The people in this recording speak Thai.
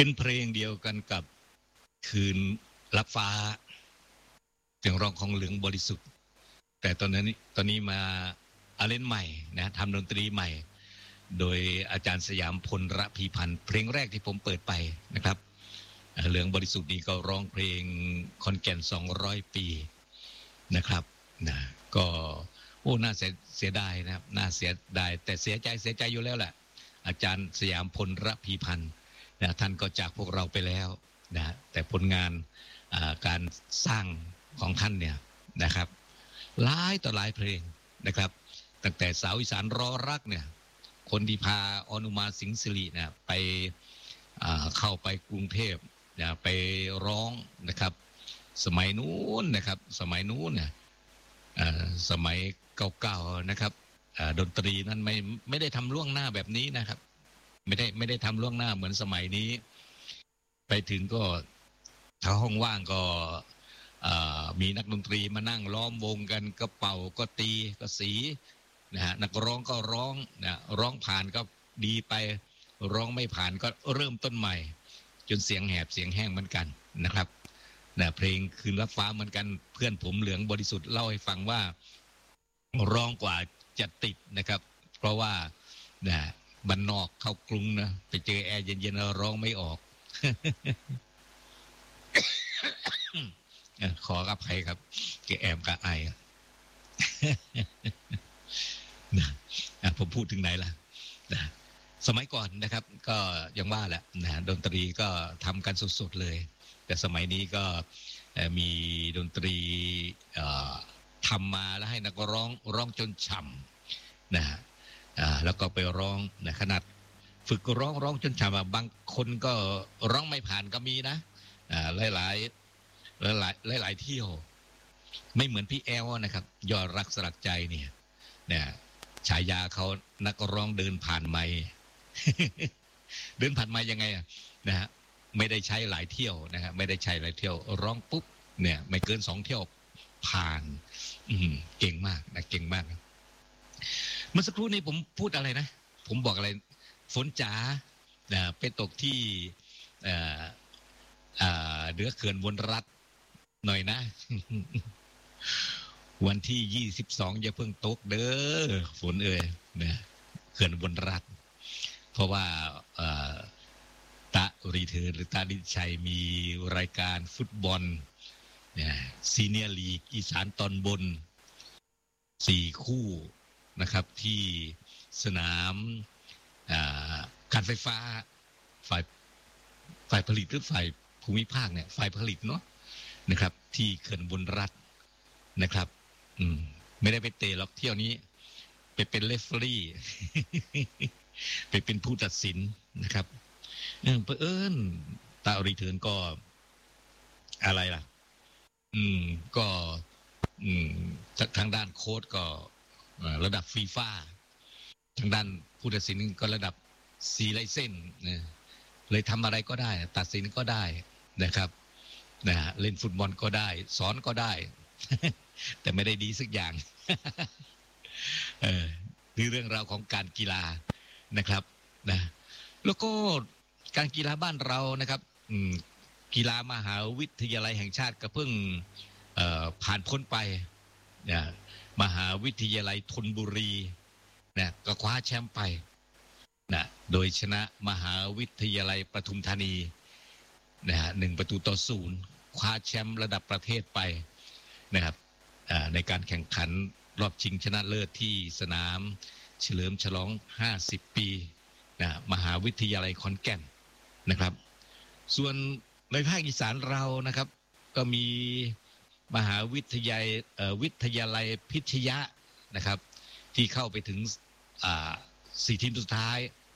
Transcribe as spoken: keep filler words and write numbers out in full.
เป็นเพลงเดียวกันกับคืนรับฟ้าเสียงร้องของเหลืองบริสุทธิ์แต่ตอนนั้นตอนนี้มาอาเล่นใหม่นะทำดนตรีใหม่โดยอาจารย์สยามพลระพีพันธ์เพลงแรกที่ผมเปิดไปนะครับเหลืองบริสุทธิ์นี้ก็ร้องเพลงคอนแก่นสองร้อยปีนะครับนะก็โอ้น่าเสียเสียดายนะครับน่าเสียดายแต่เสียใจเสียใจอยู่แล้วแหละอาจารย์สยามพลระพีพันธ์นะท่านก็จากพวกเราไปแล้วนะแต่ผลงานการสร้างของท่านเนี่ยนะครับหลายต่อหลายเพลงนะครับตั้งแต่สาวอีสานรอรักเนี่ยคนที่พาอนุมาสิงห์สิริเนี่ยไปเข้าไปกรุงเทพเนี่ยไปร้องนะครับสมัยนู้นนะครับสมัยนู้นเนี่ยสมัยเก่าๆนะครับดนตรีนั้นไม่ไม่ได้ทำล่วงหน้าแบบนี้นะครับไม่ได้ไม่ได้ทำล่วงหน้าเหมือนสมัยนี้ไปถึงก็ถ้าห้องว่างก็มีนักดนตรีมานั่งล้อมวงกันก็เป่าก็ตีก็สีนะฮะนักร้องก็ร้องนะร้องผ่านก็ดีไปร้องไม่ผ่านก็เริ่มต้นใหม่จนเสียงแหบเสียงแห้งเหมือนกันนะครับนะเพลงคืนรับฟ้าเหมือนกันเพื่อนผมเหลืองบริสุทธิ์เล่าให้ฟังว่าร้องกว่าจะติดนะครับเพราะว่านะบ้านนอกเข้ากรุงนะไปเจอแอร์เย็นๆร้องไม่ออก ขออภัยครับแกแอมกับไอผมพูดถึงไหนล่ะนะสมัยก่อนนะครับก็ยังว่าแหละนะดนตรีก็ทำกันสดๆเลยแต่สมัยนี้ก็มีดนตรีทำมาแล้วให้นักร้องร้องจนฉ่ำนะแล้วก็ไปร้องนะขนาดฝึกร้องร้องจนฉ่ำบางคนก็ร้องไม่ผ่านก็มีนะหลายหลายหลายหลายหลายเที่ยวไม่เหมือนพี่แอลนะครับยอดรักสลักใจเนี่ยเนี่ยฉายาเขานักร้องเดินผ่านไมค์ เดินผ่านไมค์ยังไงอะนะฮะไม่ได้ใช้หลายเที่ยวนะฮะไม่ได้ใช้หลายเที่ยวร้องปุ๊บเนี่ยไม่เกินสองเที่ยวผ่านอืมเก่งมากนะเก่งมากเมื่อสักครู่นี้ผมพูดอะไรนะผมบอกอะไรฝนจ๋าไปตกที่เอ่อเอ่อเหนือเขื่อนวนรัฐหน่อยนะ วันที่ยี่สิบสองอย่าเพิ่งตกเด้อฝนเอ่ยนะเขื่อนวนรัฐเพราะว่าตะรีเทิร์นหรือตาดิชัยมีรายการฟุตบอลเนี่ยซีเนียร์ลีกอีสานตอนบนสี่คู่นะครับที่สนามการไฟฟ้าฝ่ายฝ่ายผลิตหรือฝ่ายภูมิภาคเนี่ยฝ่ายผลิตเนาะนะครับที่เขื่อนบนรัฐนะครับอืมไม่ได้ไปเตะหรอกเที่ยวนี้ไปเป็นเรฟเฟอรี่ ไปเป็นผู้ตัดสินนะครับเออเผอิญตารีเทิร์นก็อะไรล่ะอืมก็อืมทางด้านโค้ชก็ระดับฟีฟ่าทางด้านผู้ตัดสินก็ระดับซีไลเซนเนี่ยเลยทำอะไรก็ได้ตัดสินก็ได้นะครับนะเล่นฟุตบอลก็ได้สอนก็ได้ แต่ไม่ได้ดีสักอย่าง เออนี่เรื่องราวของการกีฬานะครับนะแล้วก็การกีฬาบ้านเรานะครับกีฬามหาวิทยาลัยแห่งชาติก็เพิ่งผ่านพ้นไปนะมหาวิทยาลัยธนบุรีนะก็คว้าแชมป์ไปนะโดยชนะมหาวิทยาลัยปทุมธานีนะฮะหนึ่งประตูต่อศูนย์คว้าแชมป์ระดับประเทศไปนะครับในการแข่งขันรอบชิงชนะเลิศที่สนามเฉลิมฉลองห้าสิบปีนะมหาวิทยาลัยขอนแก่นนะครับส่วนในภาคอีสานเรานะครับก็มีมหาวิทยาลัยวิทยาลัยพิทยะนะครับที่เข้าไปถึงสี่ทีมสุดท้าย